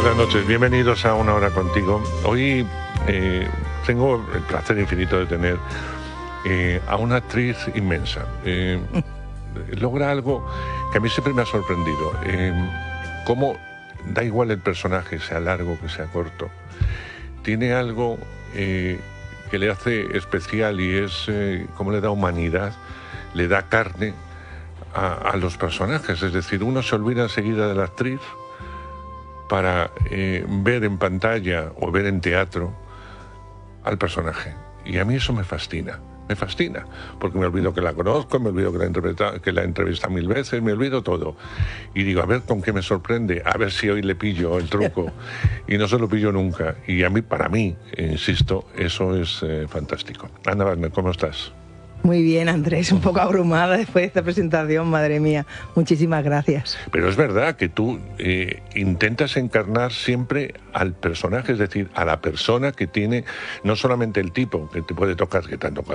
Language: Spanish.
Buenas noches, bienvenidos a Una Hora Contigo. Hoy tengo el placer infinito de tener a una actriz inmensa. Logra algo que a mí siempre me ha sorprendido. Cómo da igual el personaje, sea largo que sea corto. Tiene algo que le hace especial y es cómo le da humanidad, le da carne a los personajes. Es decir, uno se olvida enseguida de la actriz para ver en pantalla o ver en teatro al personaje. Y a mí eso me fascina, porque me olvido que la conozco, me olvido que la he entrevistado 1000 veces, me olvido todo. Y digo, a ver con qué me sorprende, a ver si hoy le pillo el truco. Y no se lo pillo nunca. Y para mí, insisto, eso es fantástico. Ana Wagner, ¿cómo estás? Muy bien, Andrés, un poco abrumada después de esta presentación, madre mía. Muchísimas gracias. Pero es verdad que tú intentas encarnar siempre al personaje, es decir, a la persona que tiene, no solamente el tipo que te puede tocar, que te han tocado